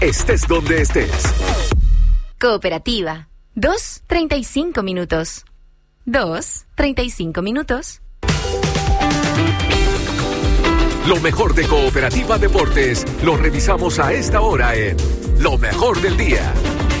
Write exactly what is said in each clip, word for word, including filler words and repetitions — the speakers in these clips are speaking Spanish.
estés donde estés. Cooperativa. Dos, treinta y cinco minutos. Dos, treinta y cinco minutos. Lo mejor de Cooperativa Deportes lo revisamos a esta hora en Lo Mejor del Día.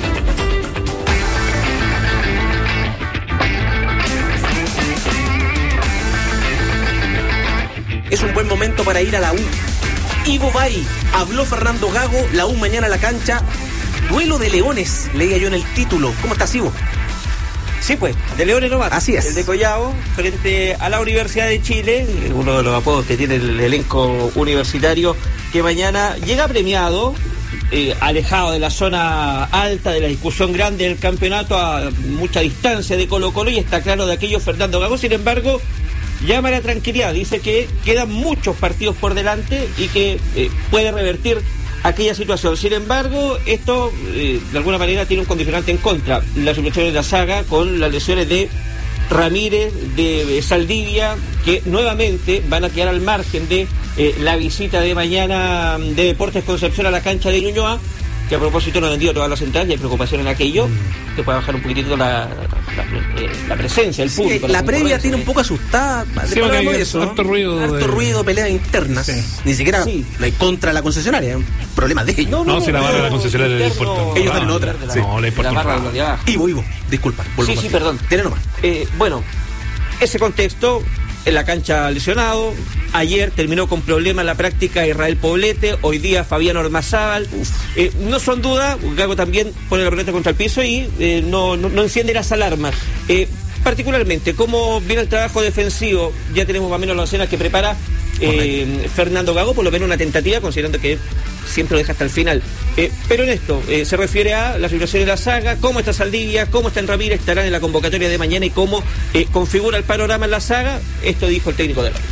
Es un buen momento para ir a la U. Ivo Bay, habló Fernando Gago, la U mañana a la cancha. Duelo de leones, leía yo en el título. ¿Cómo estás, Ivo? Sí, pues, de Leones nomás. Así es. El de Collao, frente a la Universidad de Chile, uno de los apodos que tiene el elenco universitario, que mañana llega premiado, eh, alejado de la zona alta, de la discusión grande del campeonato, a mucha distancia de Colo-Colo, y está claro de aquello Fernando Gago. Sin embargo, llama a la tranquilidad, dice que quedan muchos partidos por delante y que eh, puede revertir aquella situación. Sin embargo, esto eh, de alguna manera tiene un condicionante en contra. Las situaciones de la saga con las lesiones de Ramírez, de Saldivia, que nuevamente van a quedar al margen de eh, la visita de mañana de Deportes Concepción a la cancha de Ñuñoa, que a propósito no han vendido todas las entradas y hay preocupación en aquello, que puede bajar un poquitito la, la, la presencia del sí, público. La, la previa tiene un poco asustada. Sí, de eso, harto ruido. Harto de... ruido, peleas internas. Sí. Ni siquiera sí. contra la concesionaria, problemas de ellos. No, no, no, no si la barra de la concesionaria le importa. Ellos están en otra. Sí. No, le importa. La barra de abajo. Ivo, Ivo, disculpa. Sí, sí, perdón. Tiene nomás. Eh, bueno, ese contexto, en la cancha lesionado, ayer terminó con problemas en la práctica Israel Poblete, hoy día Fabián Ormazábal, eh, no son dudas, Gago también pone la pelota contra el piso y eh, no, no, no enciende las alarmas. Eh, particularmente, ¿cómo viene el trabajo defensivo? Ya tenemos más o menos las escenas que prepara eh, Fernando Gago, por lo menos una tentativa, considerando que siempre lo deja hasta el final. Eh, pero en esto, eh, se refiere a la situación de la saga, cómo está Saldivia, cómo está en Ramírez, estarán en la convocatoria de mañana y cómo eh, configura el panorama en la saga. Esto dijo el técnico de la.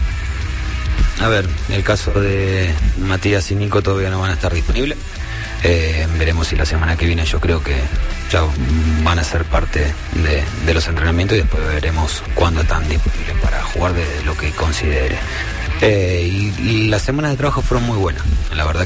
A ver, el caso de Matías y Nico todavía no van a estar disponibles. Eh, veremos si la semana que viene, yo creo que ya van a ser parte de, de los entrenamientos y después veremos cuándo están disponibles para jugar de lo que considere. Eh, y, y las semanas de trabajo fueron muy buenas. La verdad